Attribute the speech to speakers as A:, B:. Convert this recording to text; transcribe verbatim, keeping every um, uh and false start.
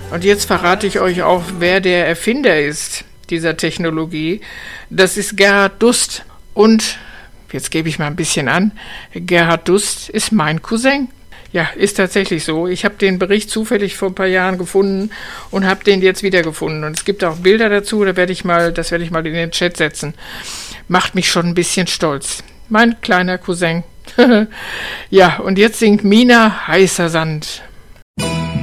A: Und jetzt verrate ich euch auch, wer der Erfinder ist dieser Technologie. Das ist Gerhard Dust. Und, jetzt gebe ich mal ein bisschen an, Gerhard Dust ist mein Cousin. Ja, ist tatsächlich so. Ich habe den Bericht zufällig vor ein paar Jahren gefunden und habe den jetzt wiedergefunden. Und es gibt auch Bilder dazu, da werde ich mal, das werde ich mal in den Chat setzen. Macht mich schon ein bisschen stolz. Mein kleiner Cousin. Ja, und jetzt singt Mina Heißer Sand.